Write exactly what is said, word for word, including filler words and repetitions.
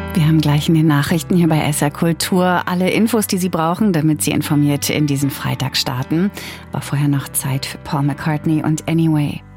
Wir haben gleich in den Nachrichten hier bei S R Kultur alle Infos, die Sie brauchen, damit Sie informiert in diesen Freitag starten. War vorher noch Zeit für Paul McCartney und Anyway.